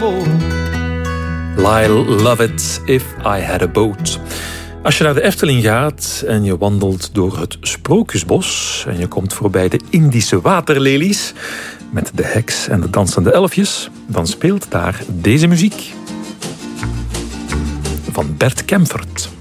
Lyle Lovett, If I Had a Boat. Als je naar de Efteling gaat en je wandelt door het Sprookjesbos en je komt voorbij de Indische waterlelies met de heks en de dansende elfjes, dan speelt daar deze muziek van Bert Kempfert.